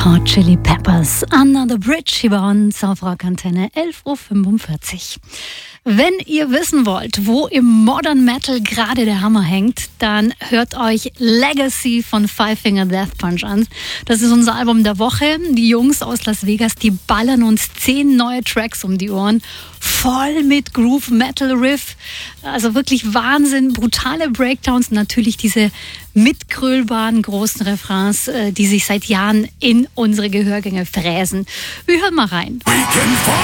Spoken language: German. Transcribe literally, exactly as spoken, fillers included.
Hot Chili Peppers, Under the Bridge hier bei uns auf Rockantenne elf Uhr fünfundvierzig. Wenn ihr wissen wollt, wo im Modern Metal gerade der Hammer hängt, dann hört euch Legacy von Five Finger Death Punch an. Das ist unser Album der Woche. Die Jungs aus Las Vegas, die ballern uns zehn neue Tracks um die Ohren. Voll mit Groove Metal Riff. Also wirklich Wahnsinn, brutale Breakdowns und natürlich diese mitgrölbaren großen Refrains, die sich seit Jahren in unsere Gehörgänge fräsen. Wir hören mal rein. We can fight.